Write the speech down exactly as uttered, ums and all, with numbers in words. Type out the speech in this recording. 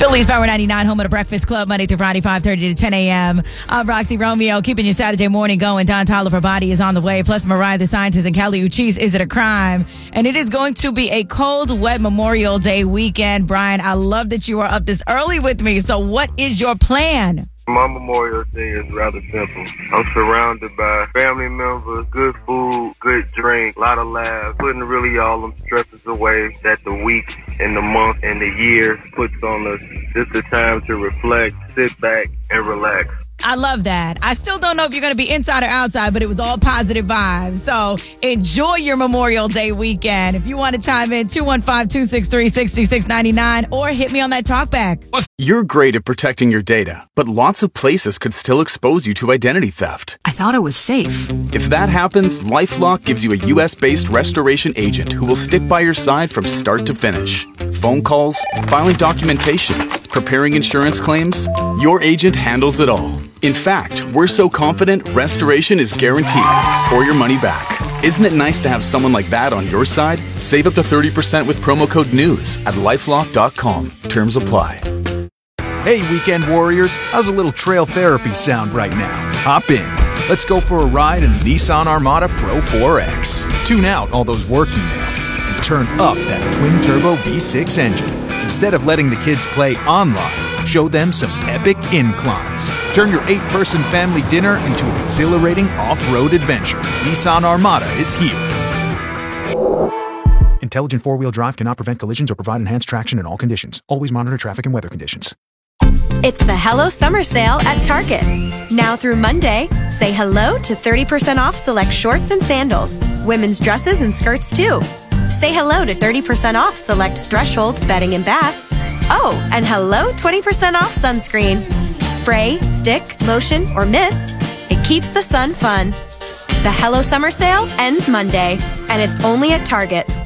Phillies Power ninety-nine, home of the Breakfast Club, Monday through Friday, five thirty to ten a.m. I'm Roxy Romeo, keeping your Saturday morning going. Don Toliver Body is on the way, plus Mariah the Scientist and Kelly Uchis. Is it a crime? And it is going to be a cold, wet Memorial Day weekend. Brian, I love that you are up this early with me. So what is your plan? My Memorial Day is rather simple. I'm surrounded by family members, good food, good drink, a lot of laughs, putting really all them stresses away that the week and the month and the year puts on us. Just a time to reflect, sit back, and relax. I love that. I still don't know if you're going to be inside or outside, but it was all positive vibes. So enjoy your Memorial Day weekend. If you want to chime in, two one five, two six three, six six nine nine or hit me on that talkback. You're great at protecting your data, but lots of places could still expose you to identity theft. I thought it was safe. If that happens, LifeLock gives you a U S-based restoration agent who will stick by your side from start to finish. Phone calls, filing documentation, preparing insurance claims, your agent handles it all. In fact, we're so confident restoration is guaranteed or your money back. Isn't it nice to have someone like that on your side? Save up to thirty percent with promo code NEWS at lifelock dot com. Terms apply. Hey, weekend warriors, how's a little trail therapy sound right now? Hop in. Let's go for a ride in the Nissan Armada Pro four X. Tune out all those work emails and turn up that twin-turbo V six engine. Instead of letting the kids play online, show them some epic inclines. Turn your eight-person family dinner into an exhilarating off-road adventure. Nissan Armada is here. Intelligent four-wheel drive cannot prevent collisions or provide enhanced traction in all conditions. Always monitor traffic and weather conditions. It's the Hello Summer Sale at Target. Now through Monday, say hello to thirty percent off select shorts and sandals. Women's dresses and skirts too. Say hello to thirty percent off select Threshold bedding and bath. Oh, and hello twenty percent off sunscreen. Spray, stick, lotion, or mist. It keeps the sun fun. The Hello Summer Sale ends Monday, and it's only at Target.